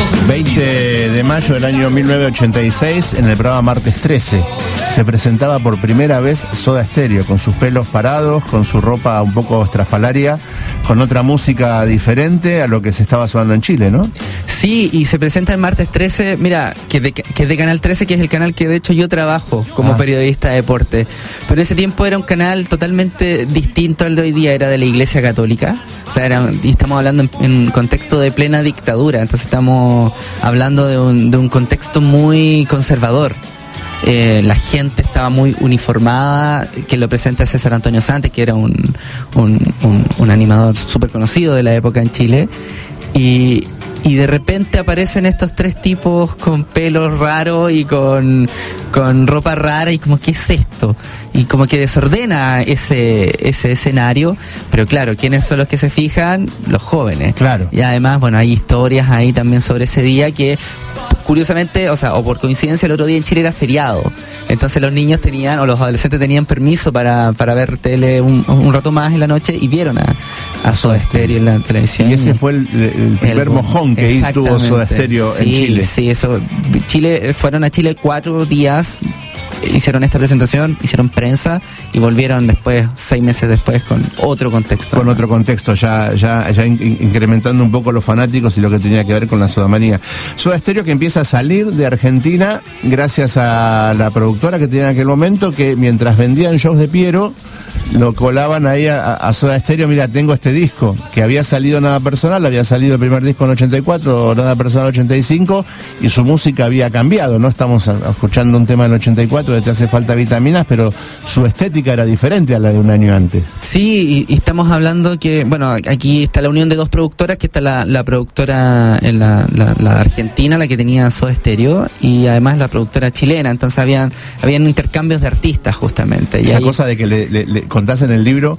20 de mayo del año 1986, en el programa Martes 13, se presentaba por primera vez Soda Stereo, con sus pelos parados, con su ropa un poco estrafalaria, con otra música diferente a lo que se estaba sonando en Chile, ¿no? Sí, y se presenta el Martes 13, mira, que es de Canal 13, que es el canal que de hecho yo trabajo como periodista de deporte. Pero en ese tiempo era un canal totalmente distinto al de hoy día, era de la Iglesia Católica. O sea, y estamos hablando en un contexto de plena dictadura, entonces estamos hablando de un contexto muy conservador. La gente estaba muy uniformada, que lo presenta César Antonio Santos, que era un animador súper conocido de la época en Chile, y de repente aparecen estos tres tipos con pelo raro y con ropa rara, y como, ¿qué es esto? Y como que desordena ese escenario, pero claro, ¿quiénes son los que se fijan? Los jóvenes. Claro. Y además, bueno, hay historias ahí también sobre ese día que, curiosamente, o sea, o por coincidencia, el otro día en Chile era feriado. Entonces los niños tenían, o los adolescentes tenían permiso para ver tele un rato más en la noche, y vieron a Soda Stereo en la televisión. Y ese fue el primer mojón que tuvo Soda Stereo en Chile. Sí, eso. Fueron a Chile 4 días, hicieron esta presentación, hicieron prensa y volvieron después, 6 meses después, con otro contexto. Con otro contexto, ya incrementando un poco los fanáticos y lo que tenía que ver con la sodamanía. Soda Stereo, que empieza a salir de Argentina gracias a la productora que tenía en aquel momento, que mientras vendían shows de Piero, lo colaban ahí a Soda Stereo. Mira, tengo este disco, que había salido Nada Personal, había salido el primer disco en 84, Nada Personal 85, y su música había cambiado, ¿no? Estamos escuchando un tema en 84 de Te Hace Falta Vitaminas, pero su estética era diferente a la de un año antes. Sí, y estamos hablando que, bueno, aquí está la unión de dos productoras, que está la productora la argentina, la que tenía Soda Stereo, y además la productora chilena. Entonces habían intercambios de artistas, justamente. Esa cosa de que le contás en el libro,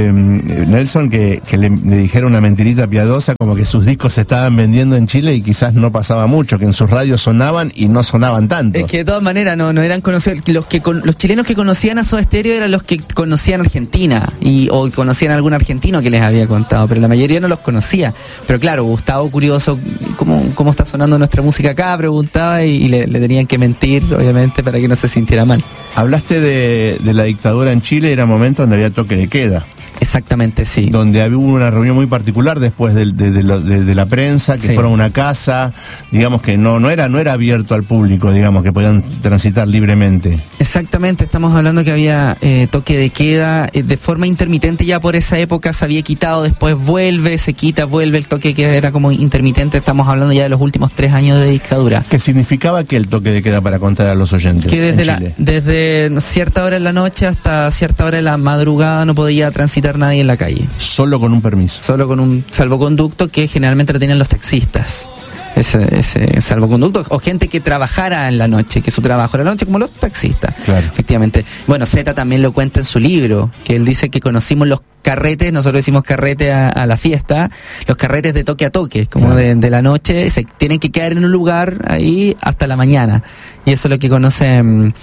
Nelson, que le dijeron una mentirita piadosa, como que sus discos se estaban vendiendo en Chile y quizás no pasaba mucho, que en sus radios sonaban y no sonaban tanto. Es que de todas maneras no eran conocidos. Los chilenos que conocían a Soda Stereo eran los que conocían Argentina, o conocían a algún argentino que les había contado, pero la mayoría no los conocía. Pero claro, Gustavo, curioso, ¿cómo está sonando nuestra música acá? Preguntaba, y le tenían que mentir, obviamente, para que no se sintiera mal. Hablaste de la dictadura en Chile, era momento donde había toque de queda. Exactamente, sí. Donde hubo una reunión muy particular después de la prensa, que fueron a una casa, digamos que no era abierto al público, digamos, que podían transitar libremente. Exactamente, estamos hablando que había toque de queda de forma intermitente. Ya por esa época se había quitado, después se quita, vuelve el toque de queda, era como intermitente. Estamos hablando ya de los últimos 3 años de dictadura. ¿Qué significaba que el toque de queda, para contar a los oyentes? Que desde cierta hora en la noche hasta cierta hora de la madrugada no podía transitar nadie en la calle. Solo con un permiso. Solo con un salvoconducto, que generalmente lo tenían los taxistas. Ese salvoconducto, o gente que trabajara en la noche, que su trabajo era la noche, como los taxistas. Claro. Efectivamente. Bueno, Zeta también lo cuenta en su libro, que él dice que conocimos los carretes, nosotros decimos carrete a la fiesta, los carretes de toque a toque, como de la noche, se tienen que quedar en un lugar ahí hasta la mañana. Y eso es lo que conoce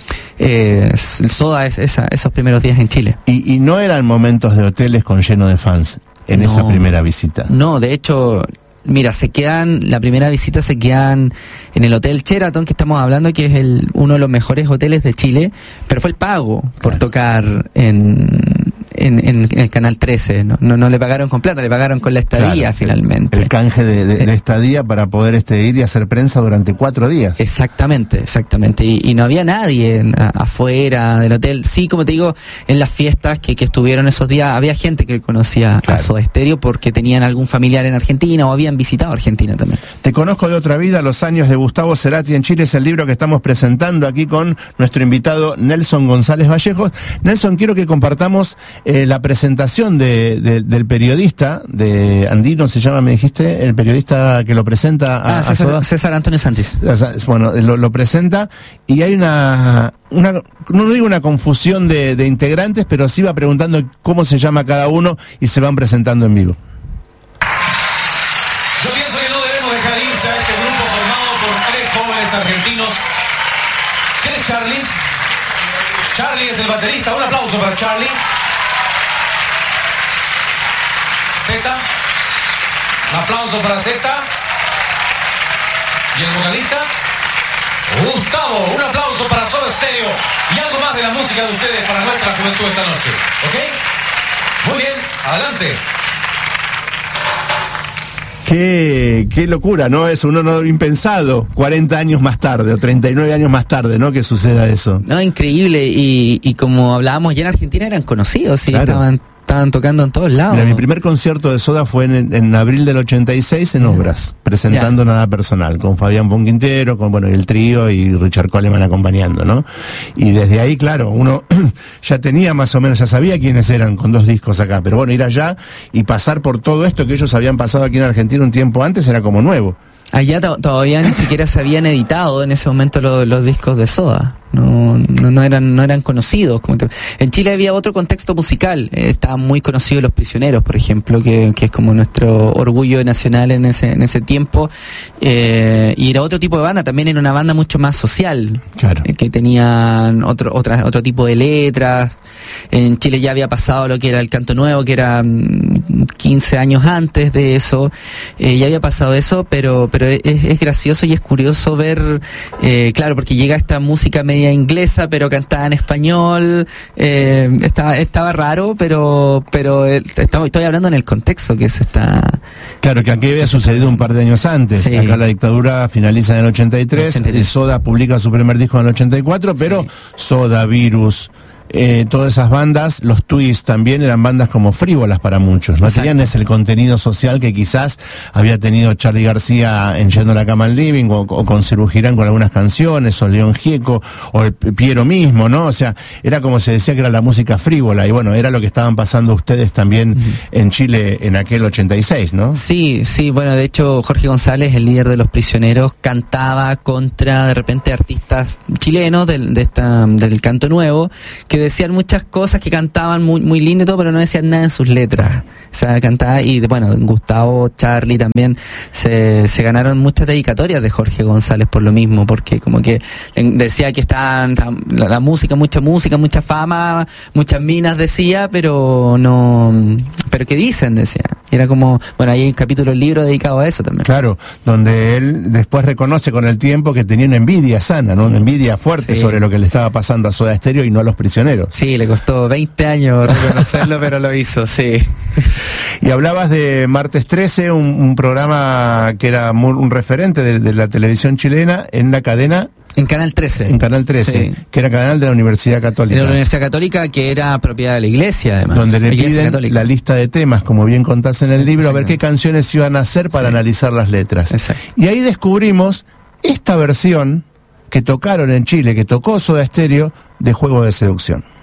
Soda, esos primeros días en Chile. Y no eran momentos de hoteles con lleno de fans en esa primera visita. No, de hecho, mira, la primera visita se quedan en el Hotel Sheraton, que estamos hablando que es uno de los mejores hoteles de Chile, pero fue el pago por tocar en el Canal 13, no le pagaron con plata, le pagaron con la estadía, finalmente. El canje de estadía para poder ir y hacer prensa durante 4 días. Exactamente. Y no había nadie afuera del hotel. Sí, como te digo, en las fiestas que estuvieron esos días, había gente que conocía a Soda Stereo porque tenían algún familiar en Argentina o habían visitado Argentina también. Te conozco de otra vida, los años de Gustavo Cerati en Chile, es el libro que estamos presentando aquí con nuestro invitado Nelson González Vallejos. Nelson, quiero que compartamos la presentación del periodista, de Andino se llama, me dijiste, el periodista que lo presenta a Soda. César Antonio Santis. Bueno, lo presenta, y hay no digo una confusión de integrantes, pero sí va preguntando cómo se llama cada uno y se van presentando en vivo. Yo pienso que no debemos dejar irse a este grupo formado por 3 jóvenes argentinos. ¿Quién es Charlie? Charlie es el baterista. Un aplauso para Charlie. Zeta. Un aplauso para Zeta. y el vocalista Gustavo. Un aplauso para Soda Stereo y algo más de la música de ustedes para nuestra juventud esta noche. ¿Ok? Muy bien, adelante. Qué locura, ¿no? Es un honor impensado, 40 años más tarde, o 39 años más tarde, ¿no? Que suceda eso. No, increíble, y como hablábamos, ya en Argentina eran conocidos, sí, claro. estaban tocando en todos lados. Mira, mi primer concierto de Soda fue en abril del 86 en Obras, presentando Nada Personal, con Fabián Bonquintero, con el trío y Richard Coleman acompañando, ¿no? Y desde ahí, claro, uno ya tenía más o menos, ya sabía quiénes eran con 2 discos acá, pero bueno, ir allá y pasar por todo esto que ellos habían pasado aquí en Argentina un tiempo antes era como nuevo. Allá todavía ni siquiera se habían editado en ese momento los discos de Soda. No eran conocidos. En Chile había otro contexto musical. Estaban muy conocidos Los Prisioneros, por ejemplo, que es como nuestro orgullo nacional en ese tiempo. Y era otro tipo de banda, también era una banda mucho más social. Claro. Que tenían otro tipo de letras. En Chile ya había pasado lo que era el Canto Nuevo, que era 15 años antes de eso. Ya había pasado eso, pero es gracioso y es curioso ver, claro, porque llega esta música media inglesa, pero cantada en español. Estaba raro, pero estoy hablando en el contexto que se está... Claro, que aquí había sucedido un par de años antes. Sí. Acá la dictadura finaliza en el 83, Soda publica su primer disco en el 84, pero sí. Soda, Virus... todas esas bandas, los Twists también eran bandas como frívolas para muchos, no tenían ese contenido social que quizás había tenido Charly García en Yendo a la Cama al Living, o con Cerú Girán con algunas canciones, o León Gieco, o el Piero mismo, ¿no? O sea, era como se decía que era la música frívola, y bueno, era lo que estaban pasando ustedes también en Chile en aquel 86, ¿no? Sí, bueno, de hecho Jorge González, el líder de Los Prisioneros, cantaba contra de repente artistas chilenos del Canto Nuevo, que decían muchas cosas, que cantaban muy lindo y todo, pero no decían nada en sus letras. O sea, cantaba, y bueno, Gustavo, Charly también se ganaron muchas dedicatorias de Jorge González por lo mismo, porque como que decía que estaban la música, mucha fama, muchas minas decía, pero ¿qué dicen? Decía. Era como, bueno, hay un capítulo del libro dedicado a eso también. Claro, donde él después reconoce con el tiempo que tenía una envidia sana, ¿no? Una envidia fuerte sobre lo que le estaba pasando a Soda Stereo y no a Los Prisioneros. Sí, le costó 20 años reconocerlo, pero lo hizo, sí. Y hablabas de Martes 13, un programa que era un referente de la televisión chilena en la cadena... En Canal 13. En Canal 13, sí. Que era canal de la Universidad Católica. De la Universidad Católica, que era propiedad de la Iglesia, además. Donde le piden la lista de temas, como bien contás en el libro, a ver qué canciones iban a hacer para analizar las letras. Exacto. Y ahí descubrimos esta versión que tocaron en Chile, que tocó Soda Stereo, de Juego de Seducción.